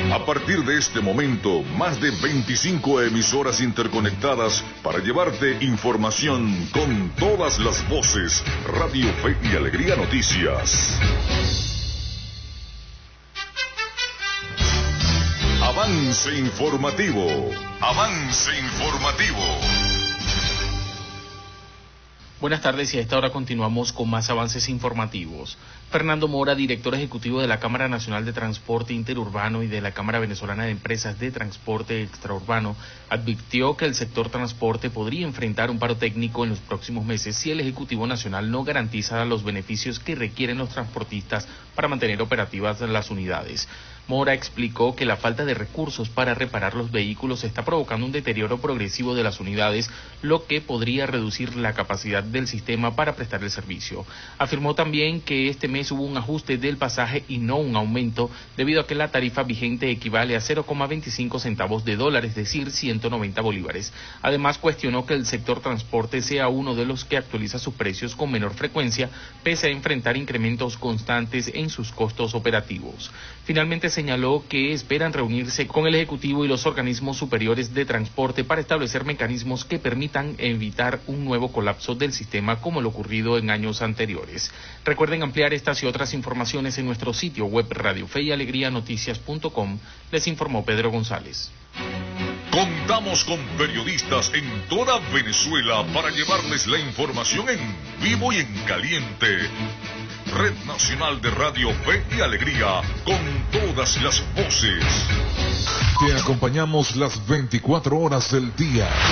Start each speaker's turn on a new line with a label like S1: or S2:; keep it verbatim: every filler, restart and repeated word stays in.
S1: A partir de este momento, más de veinticinco emisoras interconectadas para llevarte información con todas las voces. Radio Fe y Alegría Noticias. Avance informativo. Avance informativo.
S2: Buenas tardes y a esta hora continuamos con más avances informativos. Fernando Mora, director ejecutivo de la Cámara Nacional de Transporte Interurbano y de la Cámara Venezolana de Empresas de Transporte Extraurbano, advirtió que el sector transporte podría enfrentar un paro técnico en los próximos meses si el Ejecutivo Nacional no garantiza los beneficios que requieren los transportistas para mantener operativas las unidades. Mora explicó que la falta de recursos para reparar los vehículos está provocando un deterioro progresivo de las unidades, lo que podría reducir la capacidad del sistema para prestar el servicio. Afirmó también que este mes hubo un ajuste del pasaje y no un aumento, debido a que la tarifa vigente equivale a cero coma veinticinco centavos de dólar, es decir, ciento noventa bolívares. Además, cuestionó que el sector transporte sea uno de los que actualiza sus precios con menor frecuencia, pese a enfrentar incrementos constantes en sus costos operativos. Finalmente, señaló que esperan reunirse con el Ejecutivo y los organismos superiores de transporte para establecer mecanismos que permitan evitar un nuevo colapso del sistema como lo ocurrido en años anteriores. Recuerden ampliar estas y otras informaciones en nuestro sitio web radio fe y alegría noticias punto com. Les informó Pedro González.
S1: Contamos con periodistas en toda Venezuela para llevarles la información en vivo y en caliente. Red Nacional de Radio Fe y Alegría, con todas las voces. Te acompañamos las veinticuatro horas del día.